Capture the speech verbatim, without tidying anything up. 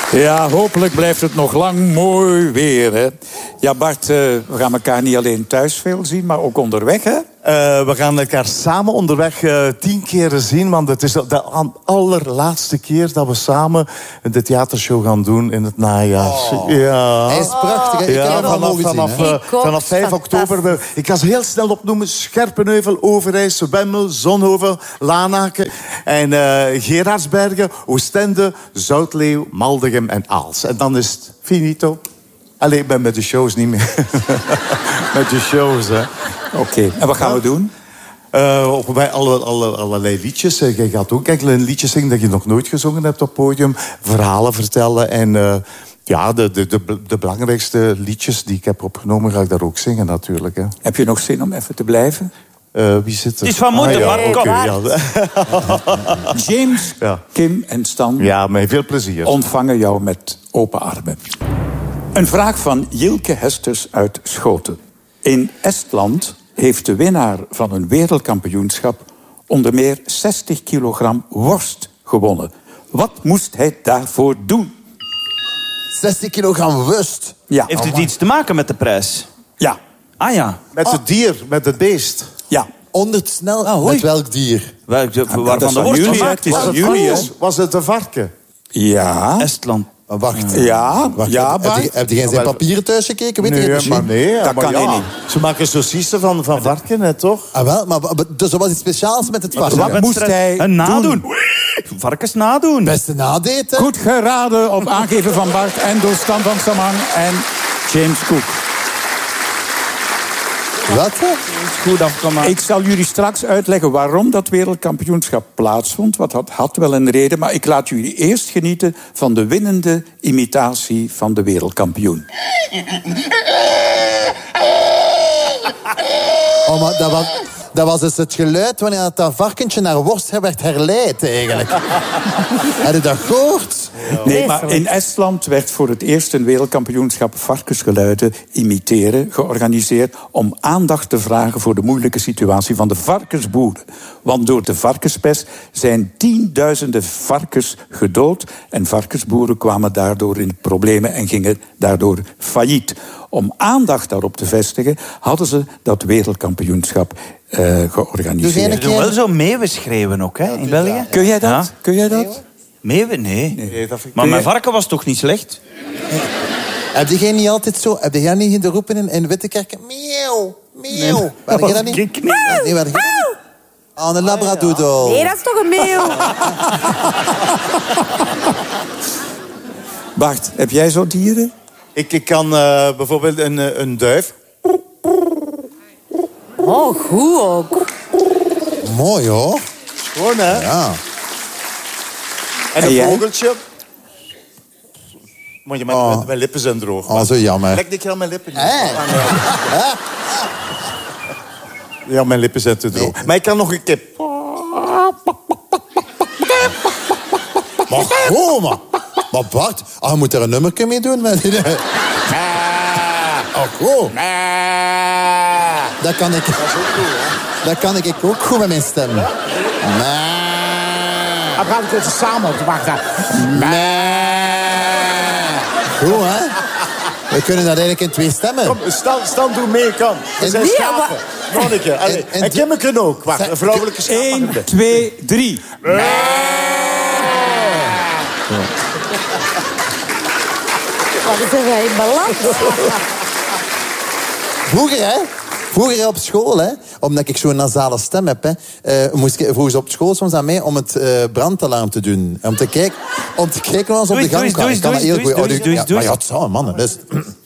Ja, hopelijk blijft het nog lang mooi weer, hè. Ja, Bart, uh, we gaan elkaar niet alleen thuis veel zien, maar ook onderweg, hè? Uh, we gaan elkaar samen onderweg uh, tien keren zien. Want het is de allerlaatste keer dat we samen de theatershow gaan doen in het najaar. Oh. Ja. Hij is prachtig. Ik ja, heb hem vanaf, al vanaf, gezien, uh, vanaf vijf oktober. We, ik ga ze heel snel opnoemen. Scherpenheuvel, Overijs, Wemmel, Zonhoven, Lanaken. En uh, Gerardsbergen, Oostende, Zoutleeuw, Maldegem en Aals. En dan is het finito. Allee, ik ben met de shows niet meer. Met de shows, hè. Oké, okay. En wat gaan we doen? Uh, bij alle, alle, allerlei liedjes. Uh, je gaat ook enkele liedjes zingen dat je nog nooit gezongen hebt op het podium. Verhalen vertellen. En uh, ja, de, de, de, de belangrijkste liedjes die ik heb opgenomen, ga ik daar ook zingen natuurlijk. Hè. Heb je nog zin om even te blijven? Uh, wie zit er? Het is van moeder, ah, ja, kom. Okay, ja. James, ja. Kim en Stan. Ja, met veel plezier. Ontvangen jou met open armen. Een vraag van Jilke Hesters uit Schoten. In Estland heeft de winnaar van een wereldkampioenschap onder meer zestig kilogram worst gewonnen. Wat moest hij daarvoor doen? zestig kilogram worst? Ja. Heeft het iets te maken met de prijs? Ja. Ah ja. Met het dier, met het beest. Ja. honderd snel? Ah, met welk dier? Wel, de, Ja, waarvan de van worst jullie, gemaakt het is. is van Was het, jullie, varkens? Was het een varken? Ja. Estland. Maar wacht. Ja, Wacht, ja, heb, Bart. je, heb je geen zijn papieren thuis gekeken? Weet je het Nee, misschien? maar nee. Dat maar kan ja. hij niet. Ze maken saucissen van, van varken, hè, toch? Ah, wel, maar, maar dus er was iets speciaals met het varken. Wat moest hij Een nadoen. doen? Varkens nadoen. Beste nadeten. Goed geraden op aangeven van Bart en door Stan van Samang en James Cook. Wat? Hè? Goed afgemaakt. Ik zal jullie straks uitleggen waarom dat wereldkampioenschap plaatsvond. Wat had, had wel een reden, maar ik laat jullie eerst genieten van de winnende imitatie van de wereldkampioen. Oh, maar dat was, dat was dus het geluid wanneer dat, dat varkentje naar worst werd herleid, eigenlijk. Heb je dat gehoord? Nee, maar in Estland werd voor het eerst een wereldkampioenschap varkensgeluiden imiteren georganiseerd om aandacht te vragen voor de moeilijke situatie van de varkensboeren. Want door de varkenspest zijn tienduizenden varkens gedood en varkensboeren kwamen daardoor in problemen en gingen daardoor failliet. Om aandacht daarop te vestigen hadden ze dat wereldkampioenschap uh, georganiseerd. Ze doen wel zo meeuwen schreeuwen ook, hè, in België. Kun jij dat? Ja. Kun jij dat? Meeuwen? Nee. Nee, dat vind ik- Maar mijn varken was toch niet slecht? Heb jij niet altijd zo... Heb jij niet in de roepen in, in Wittekerken? Meeuw, meeuw. Nee. Waar heb je dat niet? Kijk, Nee, waar heb je dat niet? Ah, een labradoodle. Nee, dat is toch een meeuw? Bart, heb jij zo dieren? Ik, ik kan uh, bijvoorbeeld een, uh, een duif. Oh, goed ook. Mooi, hoor. Gewoon, hè? Ja. En En een jij? vogeltje. Maar je, mijn, Oh. mijn, mijn lippen zijn droog. Oh, zo jammer. Lek een keer aan mijn lippen. niet. Hé. Ah, nee. Ja, mijn lippen zijn te droog. Maar ik kan nog een kip. Maar goh, man. Maar Bart, ah, je moet er een nummertje mee doen. Met... Oh, goh. Dat kan ik... Dat kan ik ook goed met mijn stem. Dan gaan we het samen op de wacht. Goed, hè? We kunnen dat eigenlijk in twee stemmen. Kom, Stan, Stan doe mee, kan. Er zijn Nee, schapen. Nog een keer. Allee. En- en- En Kimmeke ook. Wacht, een vrouwelijke schaap. één, twee, drie. Wat is er in balans? Vroeger, hè? Vroeger op school, hè, omdat ik zo'n nasale stem heb, hè, uh, moest ik, vroegen ze op school soms aan mij om het uh, brandalarm te doen. Om te kijken, om te kijken wat ons op de gang kwam. Ik kan dat heel goed. Doe eens, doe eens, Ja, doe maar eens. ja, het zou, mannen. Dus...